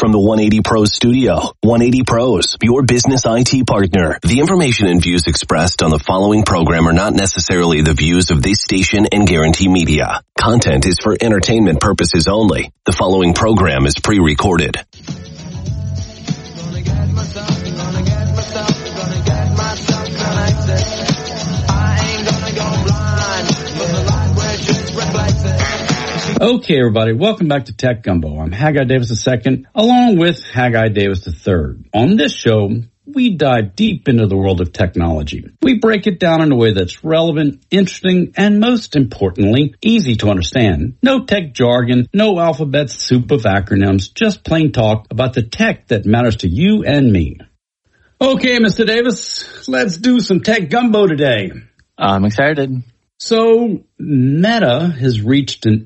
from the 180 Pros studio. 180 Pros, your business IT partner. The information and views expressed on the following program are not necessarily the views of this station and Guarantee Media. Content is for entertainment purposes only. The following program is pre-recorded. Okay, everybody, welcome back to Tech Gumbo. I'm Haggai Davis II, along with Haggai Davis III. On this show, we dive deep into the world of technology. We break it down in a way that's relevant, interesting, and most importantly, easy to understand. No tech jargon, no alphabet soup of acronyms, just plain talk about the tech that matters to you and me. Okay, Mr. Davis, let's do some Tech Gumbo today. I'm excited. So, Meta has reached an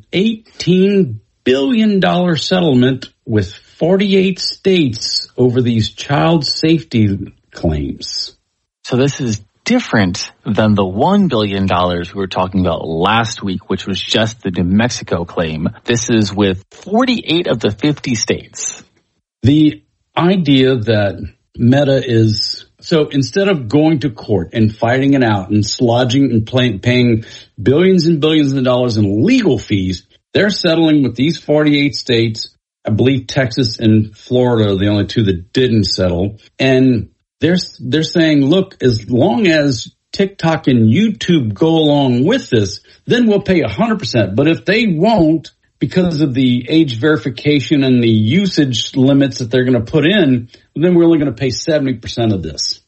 $18 billion settlement with 48 states over these child safety claims. So this is different than the $1 billion we were talking about last week, which was just the New Mexico claim. This is with 48 of the 50 states. The idea that Meta is... So instead of going to court and fighting it out and slodging and paying billions and billions of dollars in legal fees, they're settling with these 48 states. I believe Texas and Florida are the only two that didn't settle. And they're saying, look, as long as TikTok and YouTube go along with this, then we'll pay 100%. But if they won't, because of the age verification and the usage limits that they're going to put in, then we're only going to pay 70% of this.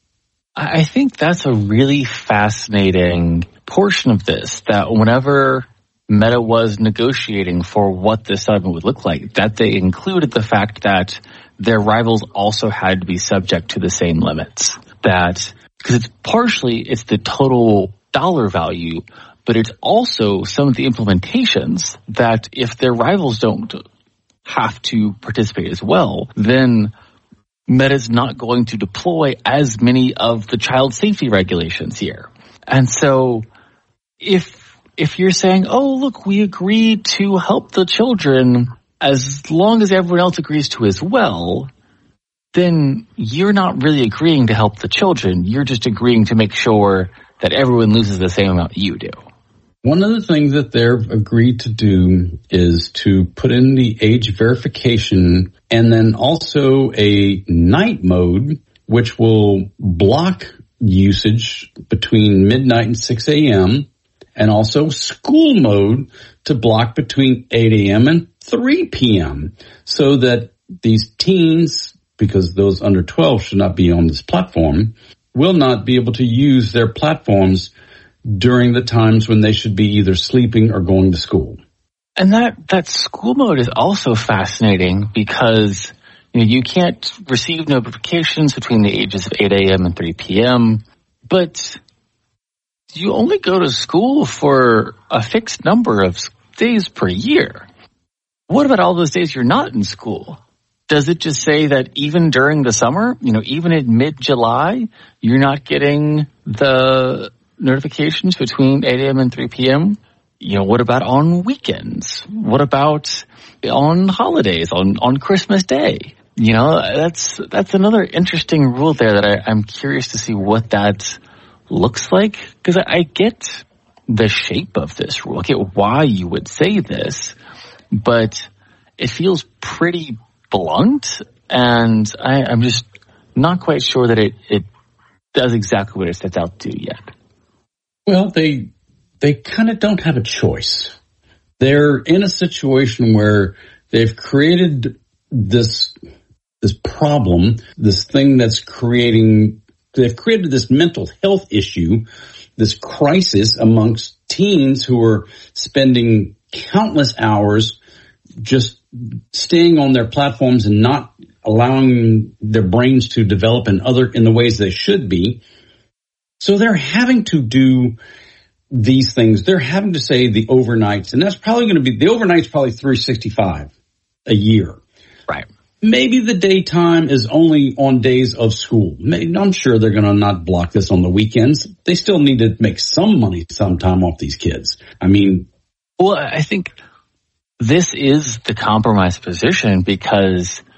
I think that's a really fascinating portion of this, that whenever Meta was negotiating for what this settlement would look like, that they included the fact that their rivals also had to be subject to the same limits. That, because it's the total dollar value, but it's also some of the implementations that if their rivals don't have to participate as well, then Meta's not going to deploy as many of the child safety regulations here. And so if you're saying, oh, look, we agree to help the children as long as everyone else agrees to as well, then you're not really agreeing to help the children. You're just agreeing to make sure that everyone loses the same amount you do. One of the things that they've agreed to do is to put in the age verification and then also a night mode, which will block usage between midnight and 6 a.m. and also school mode to block between 8 a.m. and 3 p.m. so that these teens, because those under 12 should not be on this platform, will not be able to use their platforms during the times when they should be either sleeping or going to school. And that school mode is also fascinating because you can't receive notifications between the ages of 8 a.m. and 3 p.m., but you only go to school for a fixed number of days per year. What about all those days you're not in school? Does it just say that even during the summer, even in mid-July, you're not getting the notifications between 8 a.m. and 3 p.m.? What about on weekends? What about on holidays, on Christmas Day? That's another interesting rule there that I'm curious to see what that looks like. Because I get the shape of this rule. I get why you would say this, but it feels pretty blunt, and I'm just not quite sure that it does exactly what it sets out to do yet. Well, they kind of don't have a choice. They're in a situation where they've created this problem, this thing that's they've created this mental health issue, this crisis amongst teens who are spending countless hours just staying on their platforms and not allowing their brains to develop in the ways they should be. So they're having to do these things. They're having to say the overnights, and that's probably going to be, the overnight's probably 365 a year. Right. Maybe the daytime is only on days of school. I'm sure they're going to not block this on the weekends. They still need to make some money sometime off these kids. Well, I think this is the compromise position because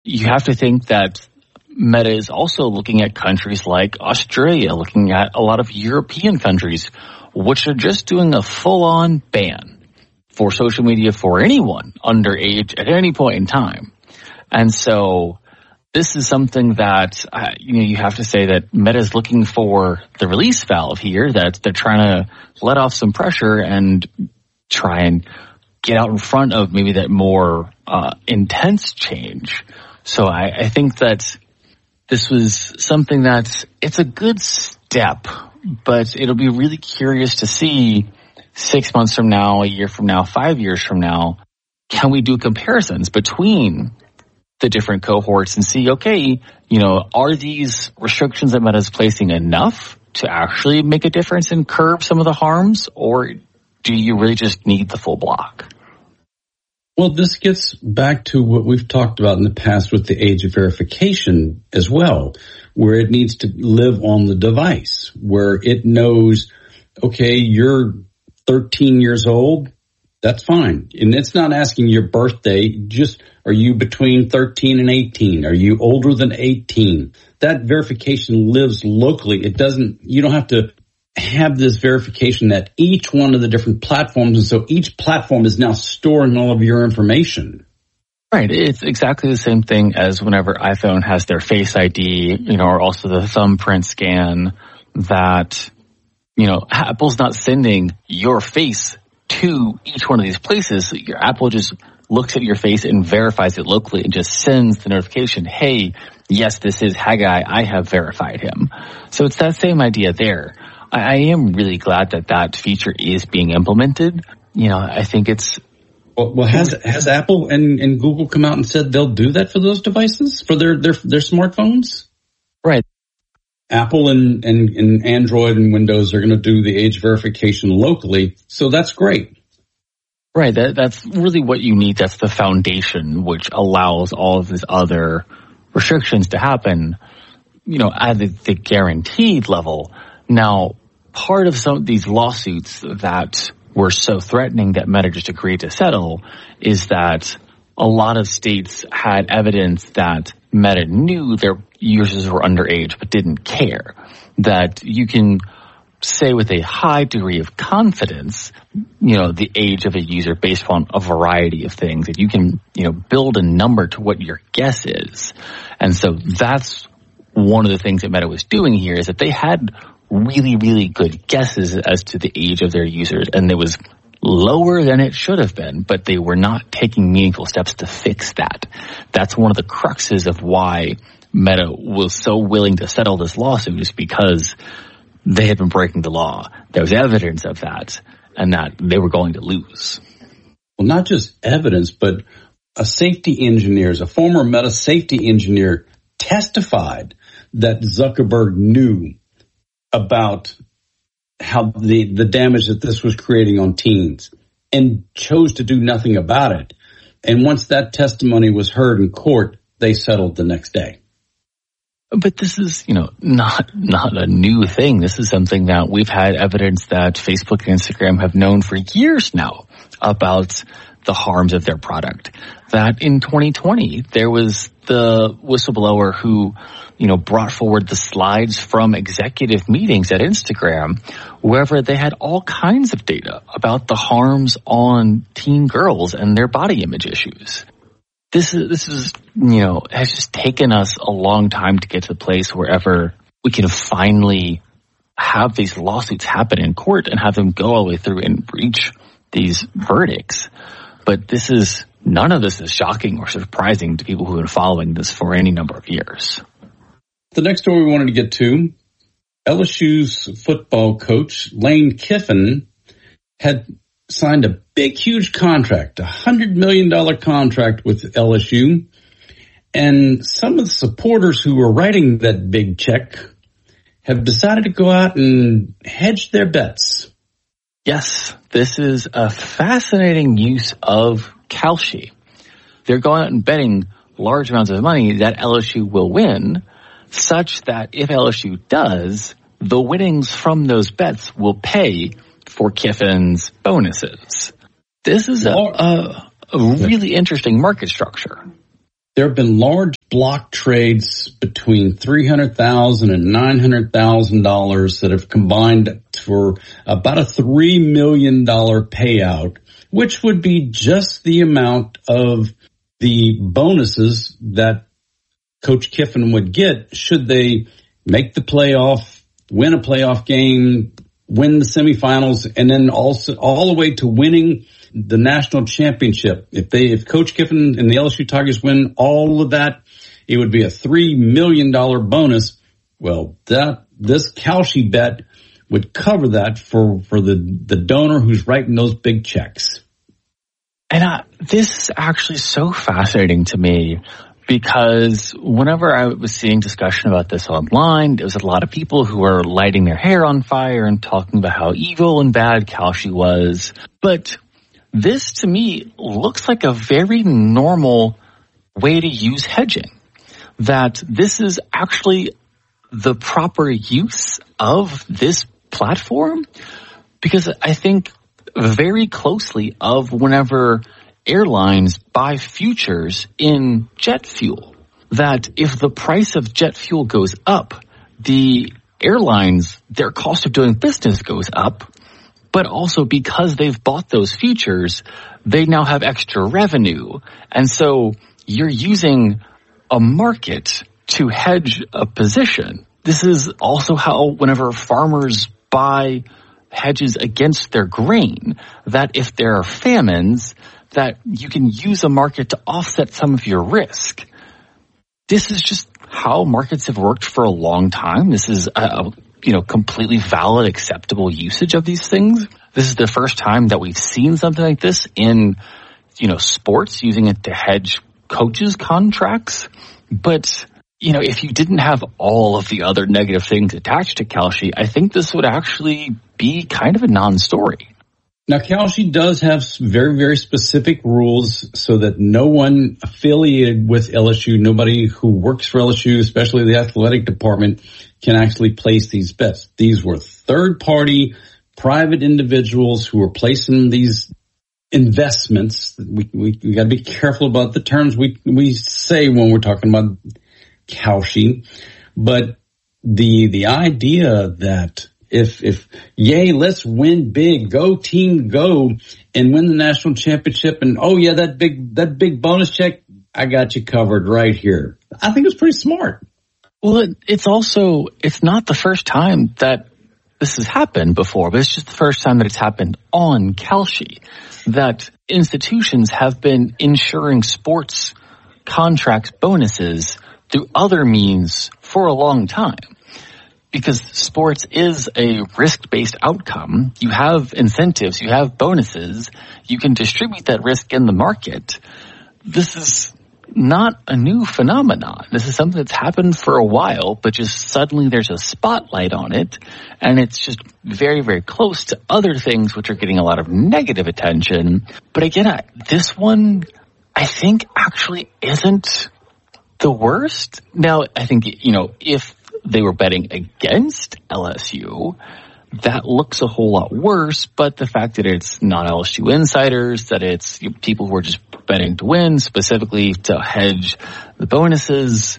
you have to think that Meta is also looking at countries like Australia, looking at a lot of European countries, which are just doing a full-on ban for social media for anyone underage at any point in time. And so this is something that, you have to say that Meta is looking for the release valve here, that they're trying to let off some pressure and try and get out in front of maybe that more intense change. So I think that this was something that it's a good step, but it'll be really curious to see 6 months from now, a year from now, 5 years from now, can we do comparisons between the different cohorts and see, okay, are these restrictions that Meta is placing enough to actually make a difference and curb some of the harms, or do you really just need the full block? Well, this gets back to what we've talked about in the past with the age of verification as well, where it needs to live on the device, where it knows, okay, you're 13 years old, that's fine. And it's not asking your birthday, just are you between 13 and 18? Are you older than 18? That verification lives locally. You don't have to have this verification at each one of the different platforms, and so each platform is now storing all of your information. Right. It's exactly the same thing as whenever iPhone has their Face ID, or also the thumbprint scan, that, Apple's not sending your face to each one of these places. Your Apple just looks at your face and verifies it locally and just sends the notification, hey, yes, this is Haggai, I have verified him. So it's that same idea there. I am really glad that feature is being implemented. I think it's... Well, has Apple and Google come out and said they'll do that for those devices, for their smartphones? Right. Apple and Android and Windows are going to do the age verification locally, so that's great. Right, that's really what you need. That's the foundation which allows all of these other restrictions to happen, at the guaranteed level. Now, part of some of these lawsuits that were so threatening that Meta just agreed to settle is that a lot of states had evidence that Meta knew their users were underage but didn't care. That you can say with a high degree of confidence, the age of a user based upon a variety of things. That you can, build a number to what your guess is. And so that's one of the things that Meta was doing here, is that they had really, really good guesses as to the age of their users, and it was lower than it should have been, but they were not taking meaningful steps to fix that. That's one of the cruxes of why Meta was so willing to settle this lawsuit, is because they had been breaking the law. There was evidence of that, and that they were going to lose. Well, not just evidence, but a former Meta safety engineer testified that Zuckerberg knew about how the damage that this was creating on teens and chose to do nothing about it. And once that testimony was heard in court, they settled the next day. But this is, not a new thing. This is something that we've had evidence that Facebook and Instagram have known for years now about the harms of their product. That in 2020, there was the whistleblower who, brought forward the slides from executive meetings at Instagram, wherever they had all kinds of data about the harms on teen girls and their body image issues. This is, has just taken us a long time to get to the place wherever we can finally have these lawsuits happen in court and have them go all the way through and reach these verdicts. But none of this is shocking or surprising to people who have been following this for any number of years. The next story we wanted to get to, LSU's football coach, Lane Kiffin, had signed a big, huge contract, $100 million contract with LSU. And some of the supporters who were writing that big check have decided to go out and hedge their bets. Yes, this is a fascinating use of Kalshi. They're going out and betting large amounts of money that LSU will win, such that if LSU does, the winnings from those bets will pay for Kiffin's bonuses. This is a really interesting market structure. there have been large block trades between $300,000 and $900,000 that have combined for about a $3 million payout, which would be just the amount of the bonuses that Coach Kiffin would get should they make the playoff, win a playoff game, win the semifinals, and then also all the way to winning the national championship. If Coach Kiffin and the LSU Tigers win all of that, it would be a $3 million bonus. Well, this Kalshi bet would cover that for the donor who's writing those big checks. And this is actually so fascinating to me, because whenever I was seeing discussion about this online, there was a lot of people who were lighting their hair on fire and talking about how evil and bad Kalshi was. But this, to me, looks like a very normal way to use hedging. That this is actually the proper use of this platform, because I think very closely of whenever airlines buy futures in jet fuel, that if the price of jet fuel goes up, the airlines, their cost of doing business goes up, but also because they've bought those futures, they now have extra revenue. And so you're using a market to hedge a position. This is also how whenever farmers buy hedges against their grain, that if there are famines, that you can use a market to offset some of your risk. This is just how markets have worked for a long time. This is a completely valid, acceptable usage of these things. This is the first time that we've seen something like this in, sports, using it to hedge coaches' contracts. But, if you didn't have all of the other negative things attached to Kalshi, I think this would actually be kind of a non-story. Now, Kalshi does have very, very specific rules so that no one affiliated with LSU, nobody who works for LSU, especially the athletic department, can actually place these bets. These were third-party, private individuals who were placing these investments. We got to be careful about the terms we say when we're talking about Kalshi, but the idea that if let's win big, go team, go and win the national championship, and that big bonus check, I got you covered right here. I think it's pretty smart. Well, it's not the first time that this has happened before, but it's just the first time that it's happened on Kalshi, that institutions have been insuring sports contracts bonuses through other means for a long time. Because sports is a risk-based outcome. You have incentives, you have bonuses, you can distribute that risk in the market. This is not a new phenomenon. This is something that's happened for a while, but just suddenly there's a spotlight on it, and it's just very, very close to other things which are getting a lot of negative attention. But again, this one, I think, actually isn't the worst. Now, I think, if they were betting against LSU, that looks a whole lot worse. But the fact that it's not LSU insiders, that it's people who are just betting to win, specifically to hedge the bonuses,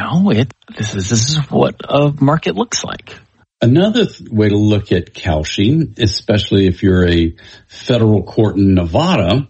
this is what a market looks like. Another way to look at Kalshi, especially if you're a federal court in Nevada,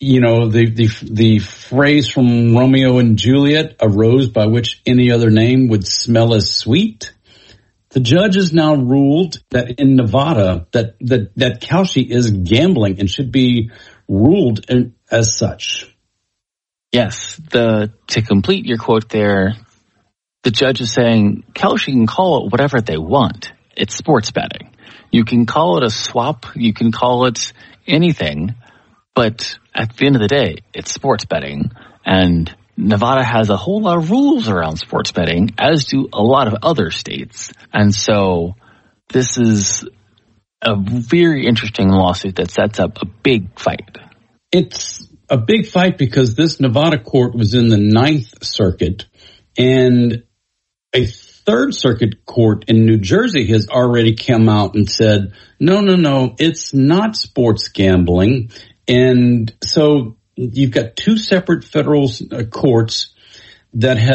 the phrase from Romeo and Juliet, a rose by which any other name would smell as sweet. The judge has now ruled that in Nevada that Kalshi is gambling and should be ruled as such. Yes, to complete your quote there, the judge is saying Kalshi can call it whatever they want. It's sports betting. You can call it a swap, you can call it anything, but at the end of the day, it's sports betting, and Nevada has a whole lot of rules around sports betting, as do a lot of other states. And so this is a very interesting lawsuit that sets up a big fight. It's a big fight because this Nevada court was in the Ninth Circuit, and a Third Circuit court in New Jersey has already come out and said, no, it's not sports gambling. And so you've got two separate federal courts that